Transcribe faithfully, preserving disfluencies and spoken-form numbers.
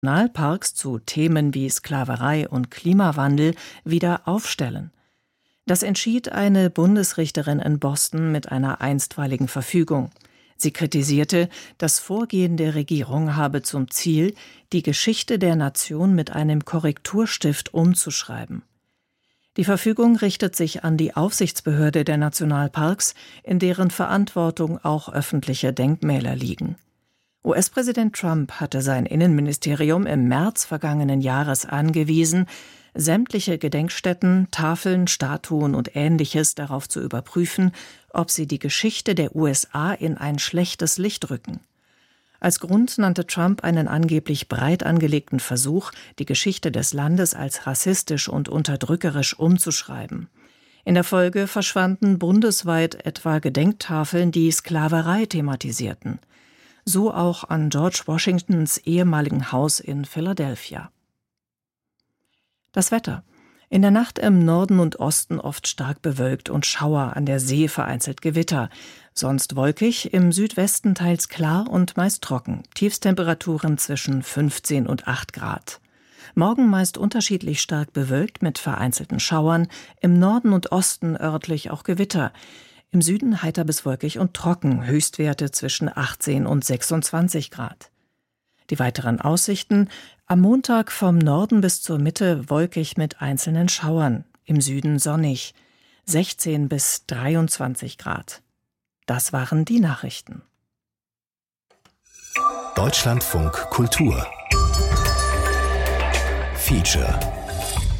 Nationalparks zu Themen wie Sklaverei und Klimawandel wieder aufstellen. Das entschied eine Bundesrichterin in Boston mit einer einstweiligen Verfügung. Sie kritisierte, das Vorgehen der Regierung habe zum Ziel, die Geschichte der Nation mit einem Korrekturstift umzuschreiben. Die Verfügung richtet sich an die Aufsichtsbehörde der Nationalparks, in deren Verantwortung auch öffentliche Denkmäler liegen. U S-Präsident Trump hatte sein Innenministerium im März vergangenen Jahres angewiesen, sämtliche Gedenkstätten, Tafeln, Statuen und Ähnliches darauf zu überprüfen, ob sie die Geschichte der U S A in ein schlechtes Licht rücken. Als Grund nannte Trump einen angeblich breit angelegten Versuch, die Geschichte des Landes als rassistisch und unterdrückerisch umzuschreiben. In der Folge verschwanden bundesweit etwa Gedenktafeln, die Sklaverei thematisierten. So auch an George Washingtons ehemaligen Haus in Philadelphia. Das Wetter. In der Nacht im Norden und Osten oft stark bewölkt und Schauer, an der See vereinzelt Gewitter. Sonst wolkig, im Südwesten teils klar und meist trocken. Tiefstemperaturen zwischen fünfzehn und acht Grad. Morgen meist unterschiedlich stark bewölkt mit vereinzelten Schauern. Im Norden und Osten örtlich auch Gewitter. Im Süden heiter bis wolkig und trocken, Höchstwerte zwischen achtzehn und sechsundzwanzig Grad. Die weiteren Aussichten: am Montag vom Norden bis zur Mitte wolkig mit einzelnen Schauern, im Süden sonnig, sechzehn bis dreiundzwanzig Grad. Das waren die Nachrichten. Deutschlandfunk Kultur Feature